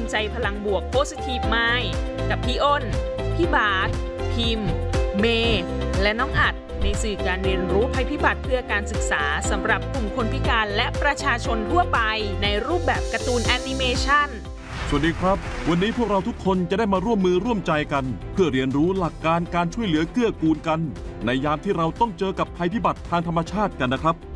ใจพลังบวก Positive Mind กับพี่อ้น พี่บาสพิมพ์ เมย์และน้องอัดในสื่อการเรียนรู้ภัยพิบัติเพื่อการศึกษาสำหรับกลุ่มคนพิการและประชาชนทั่วไปในรูปแบบการ์ตูนแอนิเมชันสวัสดีครับวันนี้พวกเราทุกคนจะได้มาร่วมมือร่วมใจกันเพื่อเรียนรู้หลักการการช่วยเหลือเกื้อกูลกันในยามที่เราต้องเจอกับภัยพิบัติทางธรรมชาติกันนะครับ